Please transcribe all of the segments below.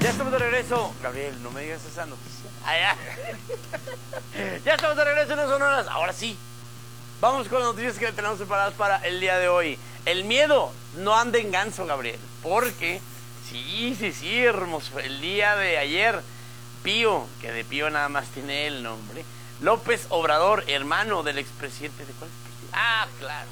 Ya estamos de regreso. Gabriel, no me digas esa noticia. Allá. Ya estamos de regreso en las sonoras. Ahora sí. Vamos con las noticias que tenemos preparadas para el día de hoy. El miedo no anda en ganso, Gabriel. Porque, sí, hermoso. El día de ayer, Pío, que de Pío nada más tiene el nombre, López Obrador, hermano del expresidente de cuál. Ah, claro.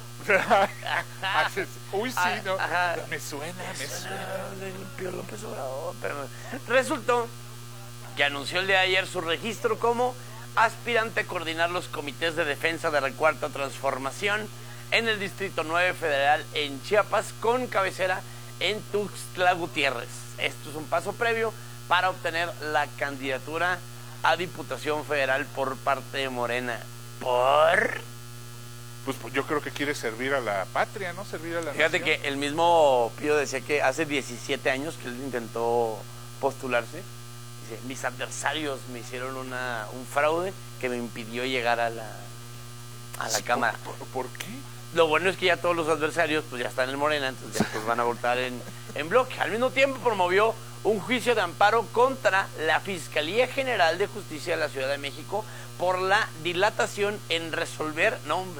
Uy, sí, ¿no? Ajá. Me suena. Pío López Obrador. Pero resultó que anunció el día de ayer su registro como aspirante a coordinar los comités de defensa de la Cuarta Transformación en el Distrito 9 Federal en Chiapas, con cabecera en Tuxtla Gutiérrez. Esto es un paso previo para obtener la candidatura a Diputación Federal por parte de Morena. ¿Por? Pues yo creo que quiere servir a la patria, ¿no? Servir a la Fíjate nación. que el mismo Pío decía que hace 17 años que él intentó postularse. Dice, mis adversarios me hicieron un fraude que me impidió llegar a la Cámara. ¿Por qué? Lo bueno es que ya todos los adversarios pues ya están en Morena, entonces ya pues van a votar en bloque. Al mismo tiempo promovió un juicio de amparo contra la Fiscalía General de Justicia de la Ciudad de México por la dilatación en resolver... No, hombre,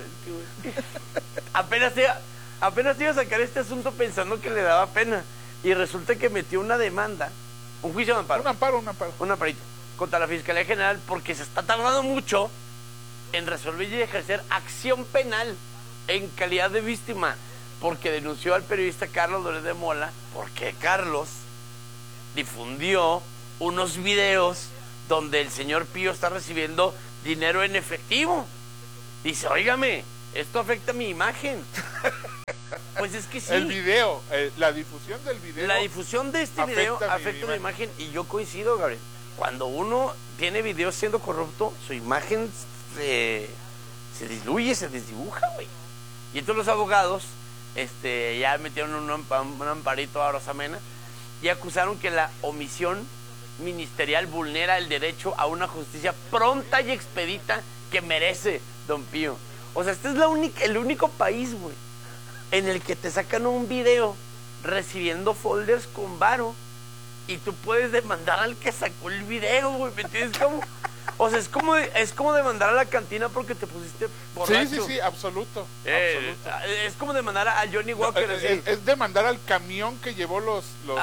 apenas iba a sacar este asunto pensando que le daba pena. Y resulta que metió una demanda, un juicio de amparo. Un amparito contra la Fiscalía General porque se está tardando mucho en resolver y ejercer acción penal en calidad de víctima, porque denunció al periodista Carlos Loret de Mola, porque Carlos difundió unos videos donde el señor Pío está recibiendo dinero en efectivo. Dice, óigame, esto afecta a mi imagen. Pues es que sí. El video, la difusión del video. La difusión de este video afecta mi imagen. Y yo coincido, Gabriel. Cuando uno tiene videos siendo corrupto, su imagen se diluye, se desdibuja, güey. Y entonces los abogados ya metieron un amparito a Rosamena y acusaron que la omisión ministerial vulnera el derecho a una justicia pronta y expedita que merece don Pío. O sea, este es el único país, güey, en el que te sacan un video recibiendo folders con varo y tú puedes demandar al que sacó el video, güey, ¿me entiendes cómo? O sea, es como demandar a la cantina porque te pusiste borracho. Sí, absoluto. Es como demandar a Johnny Walker. Es demandar al camión que llevó los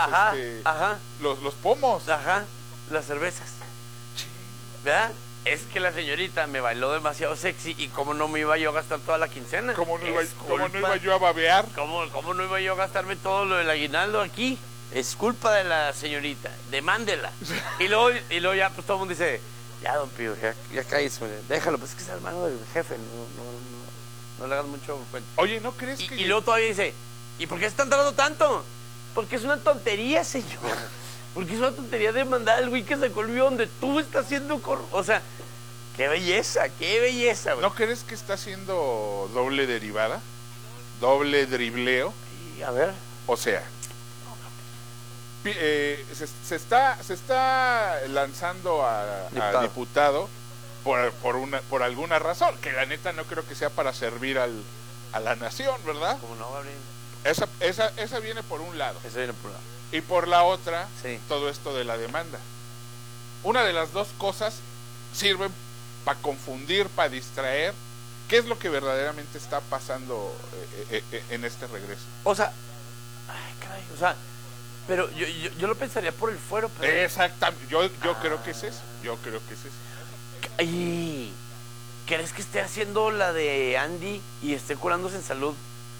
pomos. Ajá, las cervezas. ¿Verdad? Es que la señorita me bailó demasiado sexy y cómo no me iba yo a gastar toda la quincena. ¿Cómo no iba yo a babear? ¿Cómo no iba yo a gastarme todo lo del aguinaldo aquí? Es culpa de la señorita, demándela. Y luego ya pues todo el mundo dice, ya don Pío, ya cállese, déjalo, pues es que es hermano del jefe, no le hagas mucho cuento. Oye, ¿no crees que...? Y luego todavía dice, ¿y por qué se están tardando tanto? Porque es una tontería, señor. Porque es una tontería de mandar al güey que sacó el video donde tú estás haciendo o sea, qué belleza, güey. ¿No crees que está haciendo doble derivada? ¿Doble dribleo? Y a ver. O sea, se está lanzando a diputado por alguna razón, que la neta no creo que sea para servir a la nación, ¿verdad? ¿Cómo no, Gabriel? Esa viene por un lado. Esa viene por un lado. Y por la otra, sí, todo esto de la demanda. Una de las dos cosas sirven para confundir, para distraer. ¿Qué es lo que verdaderamente está pasando en este regreso? O sea, ay, caray, o sea, pero yo lo pensaría por el fuero. Pero... Exactamente, yo creo que es eso. ¿Y crees que esté haciendo la de Andy y esté curándose en salud?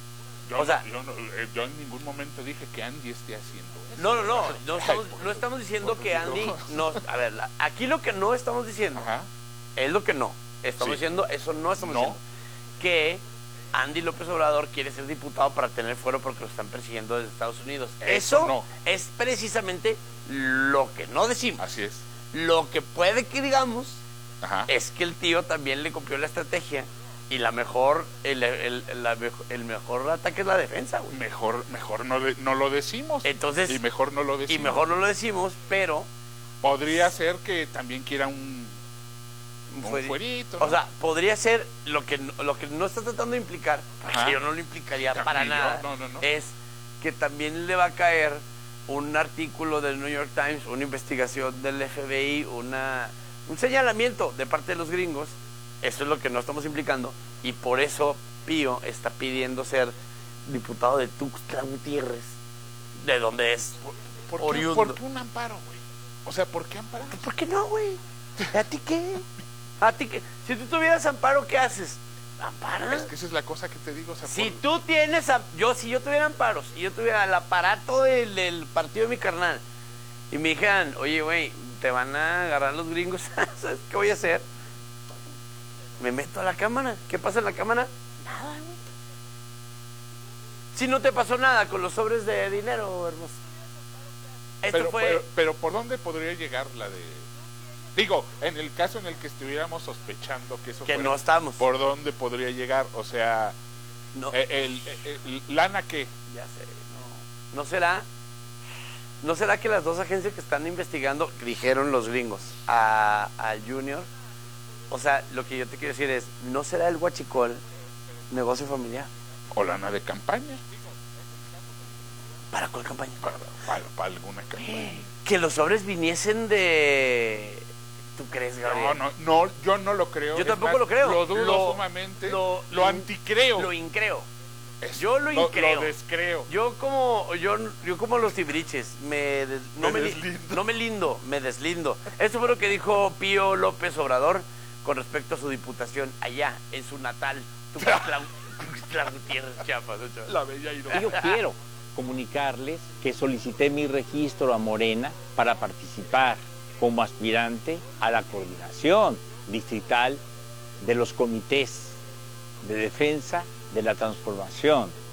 Yo en ningún momento dije que Andy esté haciendo eso. No estamos diciendo que Andy no. A ver, aquí lo que no estamos diciendo es lo que no estamos diciendo, eso no estamos diciendo. Que Andy López Obrador quiere ser diputado para tener fuero porque lo están persiguiendo desde Estados Unidos. Eso no es precisamente lo que no decimos. Así es. Lo que puede que digamos es que el tío también le copió la estrategia. Y el mejor ataque es la defensa, güey. Mejor no lo decimos. Entonces, y mejor no lo decimos. Pero podría ser que también quiera un fuerito, ¿no? O sea, podría ser lo que no está tratando de implicar, porque yo no lo implicaría para nada. No. Es que también le va a caer un artículo del New York Times, una investigación del FBI, un señalamiento de parte de los gringos. Eso es lo que no estamos implicando, y por eso Pío está pidiendo ser diputado de Tuxtla Gutiérrez, de donde es oriundo. ¿Por qué un amparo, güey? O sea, ¿por qué amparar? ¿Por qué no, güey? ¿A ti qué? ¿A ti qué? Si tú tuvieras amparo, ¿qué haces? ¿Ampara? Es que esa es la cosa que te digo. O sea, Si tú tienes, si yo tuviera amparos, y yo tuviera el aparato del partido de mi carnal, y me dijeran, oye, güey, te van a agarrar los gringos, ¿sabes qué voy a hacer? Me meto a la cámara. ¿Qué pasa en la cámara? Nada, güey. Si no te pasó nada con los sobres de dinero, hermoso. Pero ¿por dónde podría llegar la de...? Digo, en el caso en el que estuviéramos sospechando que eso que fuera, no estamos. ¿por dónde podría llegar? O sea, no. ¿Lana qué? Ya sé, no. ¿No será que las dos agencias que están investigando, dijeron los gringos, al Junior? O sea, lo que yo te quiero decir es, ¿no será el huachicol negocio familiar? ¿O lana de campaña? ¿Para cuál campaña? Para alguna campaña. Que los sobres viniesen de... ¿Tú crees, Gabriel? No, yo no lo creo. Yo tampoco lo creo. Lo dudo sumamente. Lo anticreo. Lo increo. Yo lo increo. Lo descreo. Yo como los tibriches, no me deslindo. Esto fue lo que dijo Pío López Obrador con respecto a su diputación allá, en su natal, Tuxtla Gutiérrez, Chiapas. La bella ironía. Yo quiero comunicarles que solicité mi registro a Morena para participar como aspirante a la coordinación distrital de los comités de defensa de la transformación